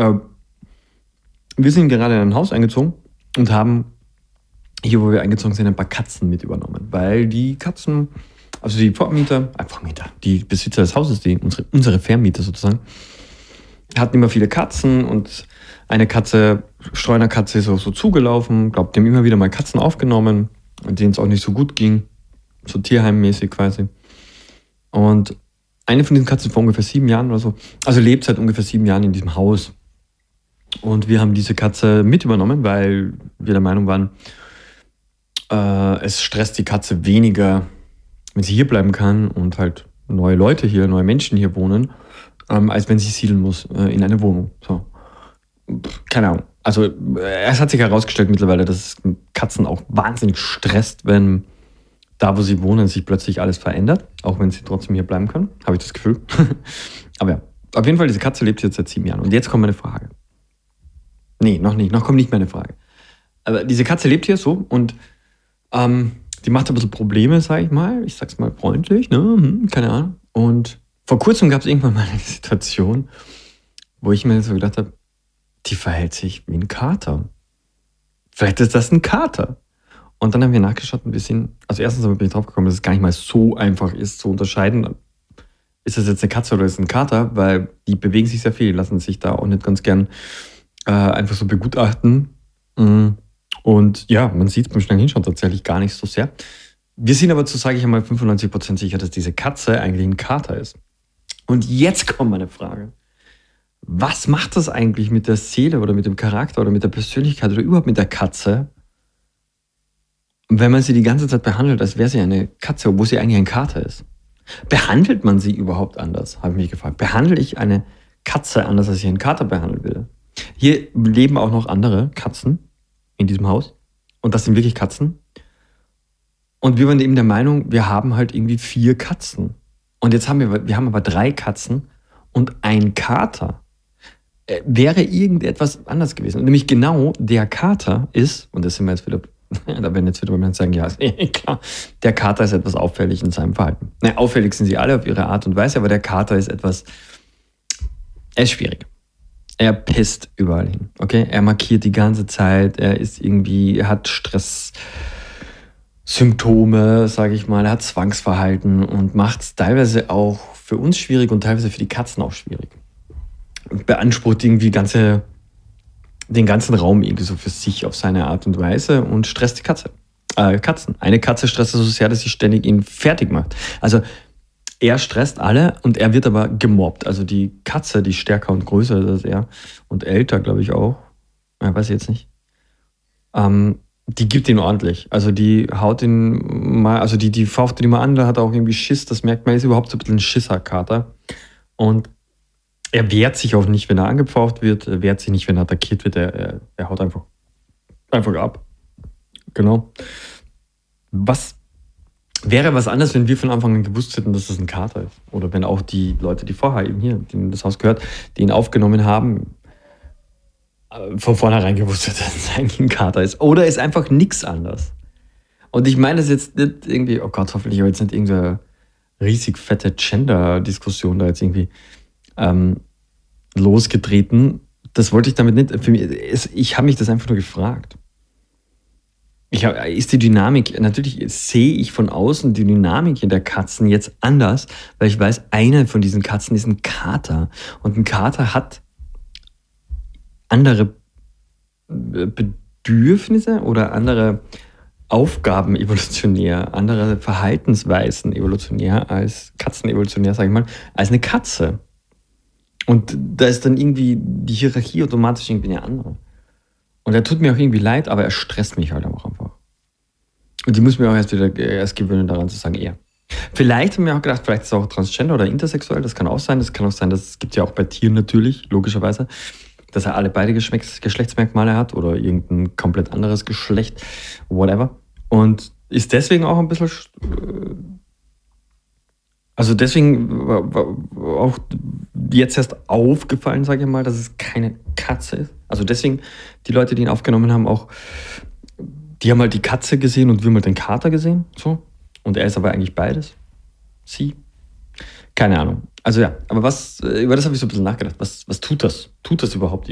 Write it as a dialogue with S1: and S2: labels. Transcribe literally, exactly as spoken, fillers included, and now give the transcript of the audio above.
S1: Äh, wir sind gerade in ein Haus eingezogen und haben hier, wo wir eingezogen sind, ein paar Katzen mit übernommen. Weil die Katzen, also die Vormieter, äh, Vormieter, die Besitzer des Hauses, die, unsere, unsere Vermieter sozusagen, hatten immer viele Katzen und eine Katze, Streunerkatze, ist auch so zugelaufen. Glaubt, die haben immer wieder mal Katzen aufgenommen, denen es auch nicht so gut ging. So tierheimmäßig quasi. Und eine von diesen Katzen vor ungefähr sieben Jahren oder so, also lebt seit ungefähr sieben Jahren in diesem Haus. Und wir haben diese Katze mit übernommen, weil wir der Meinung waren, äh, es stresst die Katze weniger, wenn sie hier bleiben kann und halt neue Leute hier, neue Menschen hier wohnen, ähm, als wenn sie siedeln muss äh, in eine Wohnung. So. Keine Ahnung. Also äh, es hat sich herausgestellt mittlerweile, dass es Katzen auch wahnsinnig stresst, wenn da, wo sie wohnen, sich plötzlich alles verändert, auch wenn sie trotzdem hier bleiben können, habe ich das Gefühl. Aber ja, auf jeden Fall, diese Katze lebt jetzt seit sieben Jahren. Und jetzt kommt meine Frage. Nee, noch nicht, noch kommt nicht meine Frage. Aber diese Katze lebt hier so und ähm, die macht ein bisschen Probleme, sage ich mal. Ich sag's mal freundlich, ne? Hm, keine Ahnung. Und vor kurzem gab es irgendwann mal eine Situation, wo ich mir so gedacht habe, die verhält sich wie ein Kater. Vielleicht ist das ein Kater. Und dann haben wir nachgeschaut und wir sind, also erstens bin ich drauf gekommen, dass es gar nicht mal so einfach ist zu unterscheiden, ist das jetzt eine Katze oder ist es ein Kater, weil die bewegen sich sehr viel, die lassen sich da auch nicht ganz gern äh, einfach so begutachten. Und ja, man sieht es beim schnellen Hinschauen tatsächlich gar nicht so sehr. Wir sind aber zu, sage ich einmal, fünfundneunzig Prozent sicher, dass diese Katze eigentlich ein Kater ist. Und jetzt kommt meine Frage. Was macht das eigentlich mit der Seele oder mit dem Charakter oder mit der Persönlichkeit oder überhaupt mit der Katze, wenn man sie die ganze Zeit behandelt, als wäre sie eine Katze, obwohl sie eigentlich ein Kater ist? Behandelt man sie überhaupt anders, habe ich mich gefragt. Behandle ich eine Katze anders, als ich einen Kater behandeln will? Hier leben auch noch andere Katzen in diesem Haus. Und das sind wirklich Katzen. Und wir waren eben der Meinung, wir haben halt irgendwie vier Katzen. Und jetzt haben wir, wir haben aber drei Katzen und ein Kater. Äh, wäre irgendetwas anders gewesen. Und nämlich genau der Kater ist, und das sind wir jetzt wieder, da werden jetzt wieder Menschen sagen, ja, ist eh klar, der Kater ist etwas auffällig in seinem Verhalten. Naja, auffällig sind sie alle auf ihre Art und Weise, aber der Kater ist etwas, er ist schwierig. Er pisst überall hin, okay? Er markiert die ganze Zeit, er ist irgendwie, er hat Stresssymptome, sage ich mal, er hat Zwangsverhalten und macht es teilweise auch für uns schwierig und teilweise für die Katzen auch schwierig. Und beansprucht irgendwie ganze, den ganzen Raum irgendwie so für sich auf seine Art und Weise und stresst die Katze. Äh, Katzen. Eine Katze stresst so sehr, dass sie ständig ihn fertig macht. Also er stresst alle und er wird aber gemobbt. Also die Katze, die stärker und größer ist als er und älter, glaube ich auch, ja, weiß ich jetzt nicht, ähm, die gibt ihn ordentlich. Also die haut ihn mal, also die, die faucht ihn immer an, da hat er auch irgendwie Schiss, das merkt man, ist überhaupt so ein bisschen ein Schisserkater. Und er wehrt sich auch nicht, wenn er angepfaucht wird, er wehrt sich nicht, wenn er attackiert wird, er, er, er haut einfach, einfach ab. Genau. Was wäre was anderes, wenn wir von Anfang an gewusst hätten, dass das ein Kater ist? Oder wenn auch die Leute, die vorher eben hier, denen das Haus gehört, die ihn aufgenommen haben, von vornherein gewusst hätten, dass es eigentlich ein Kater ist. Oder ist einfach nichts anders. Und ich meine das jetzt nicht irgendwie, oh Gott, hoffentlich aber jetzt nicht irgendeine riesig fette Gender-Diskussion da jetzt irgendwie ähm, losgetreten. Das wollte ich damit nicht. Für mich, es, ich habe mich das einfach nur gefragt. Ich hab, ist die Dynamik, natürlich sehe ich von außen die Dynamik in der Katzen jetzt anders, weil ich weiß, eine von diesen Katzen ist ein Kater. Und ein Kater hat andere Bedürfnisse oder andere Aufgaben evolutionär, andere Verhaltensweisen evolutionär als Katzen evolutionär, sage ich mal, als eine Katze. Und da ist dann irgendwie die Hierarchie automatisch irgendwie eine andere. Und er tut mir auch irgendwie leid, aber er stresst mich halt auch einfach. Und ich muss mir auch erst wieder erst gewöhnen, daran zu sagen, er. Vielleicht haben wir auch gedacht, vielleicht ist er auch transgender oder intersexuell, das kann auch sein. Das kann auch sein, das gibt ja auch bei Tieren natürlich, logischerweise, dass er alle beide Geschlechts- Geschlechtsmerkmale hat oder irgendein komplett anderes Geschlecht, whatever. Und ist deswegen auch ein bisschen, also deswegen auch jetzt erst aufgefallen, sage ich mal, dass es keine Katze ist. Also deswegen, die Leute, die ihn aufgenommen haben, auch, die haben halt die Katze gesehen und wir haben halt den Kater gesehen. So. Und er ist aber eigentlich beides. Sie. Keine Ahnung. Also ja, aber was, über das habe ich so ein bisschen nachgedacht. Was, was tut das? Tut das überhaupt